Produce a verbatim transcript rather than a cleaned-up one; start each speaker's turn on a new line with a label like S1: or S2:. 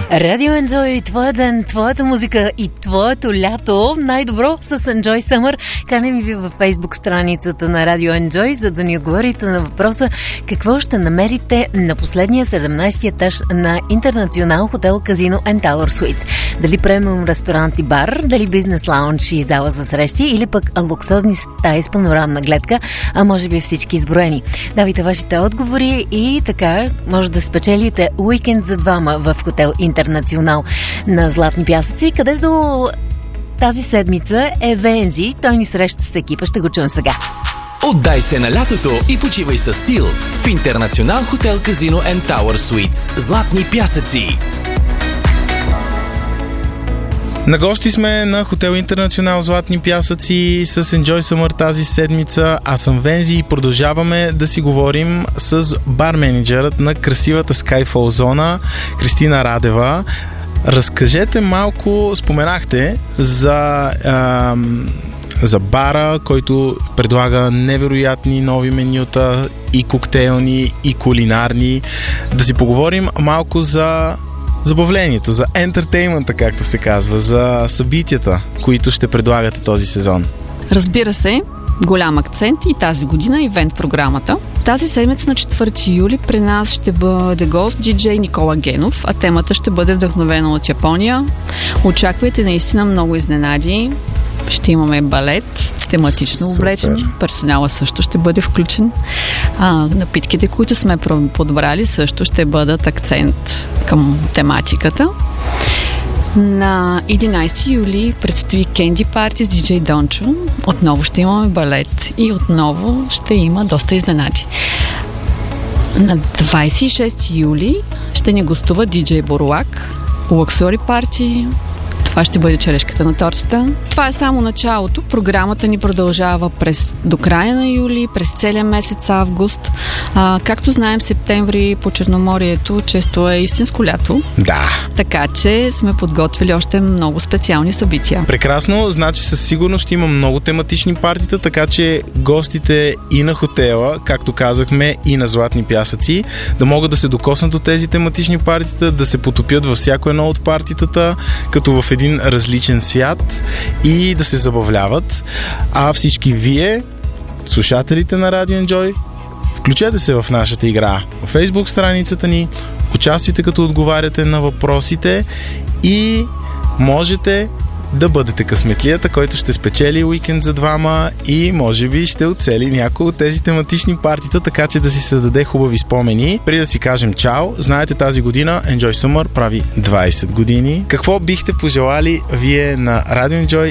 S1: Радио Enjoy, твоя ден, твоята музика и твоето лято. Най-добро с Enjoy Summer. Канем ви във Facebook страницата на Радио Enjoy, за да ни отговорите на въпроса какво ще намерите на последния седемнайсети етаж на Интернационал хотел Казино and Tower Suites. Дали премиум ресторант и бар, дали бизнес лаунж и зала за срещи, или пък луксозни стаи с панорамна гледка, а може би всички изброени. Давайте вашите отговори и така може да спечелите уикенд за двама в хотел Интернационал на Златни пясъци, където тази седмица е Вензи. Той ни среща с екипа. Ще го чуем сега.
S2: Отдай се на лятото и почивай със стил в Интернационал хотел Казино and Tower Suites Златни пясъци.
S3: На гости сме на хотел Интернационал Златни пясъци с Enjoy Summer тази седмица. Аз съм Вензи и продължаваме да си говорим с бар-менеджерът на красивата Skyfall зона Кристина Радева. Разкажете малко, споменахте за, а, за бара, който предлага невероятни нови менюта, и коктейлни, и кулинарни. Да си поговорим малко за забавлението, за ентертеймента, както се казва, за събитията, които ще предлагате този сезон.
S4: Разбира се, голям акцент и тази година ивент програмата. Тази седмица на четвърти юли при нас ще бъде гост диджей Никола Генов, а темата ще бъде вдъхновена от Япония. Очаквайте наистина много изненади. Ще имаме балет, тематично облечен. Персонала също ще бъде включен. А, напитките, които сме подбрали, също ще бъдат акцент към тематиката. На единайсети юли предстои Кенди Парти с диджей Дончо. Отново ще имаме балет и отново ще има доста изненади. На двайсет и шести юли ще ни гостува диджей Борлак, Луксори Парти. Това ще бъде черешката на тортата. Това е само началото. Програмата ни продължава през до края на юли, през целия месец август. А, както знаем, септември по Черноморието често е истинско лято.
S3: Да.
S4: Така че сме подготвили още много специални събития.
S3: Прекрасно, значи със сигурност ще има много тематични партита, така че гостите и на хотела, както казахме, и на Златни пясъци, да могат да се докоснат от тези тематични партита, да се потопят във всяко едно от партитата, като в един различен свят и да се забавляват. А всички вие, слушателите на Radio Enjoy, включете се в нашата игра в Facebook страницата ни, участвайте като отговаряте на въпросите и можете да бъдете късметлията, който ще спечели уикенд за двама и може би ще оцели някои от тези тематични партита, така че да си създаде хубави спомени. Преди да си кажем чао, знаете, тази година Enjoy Summer прави двайсет години. Какво бихте пожелали вие на Radio Enjoy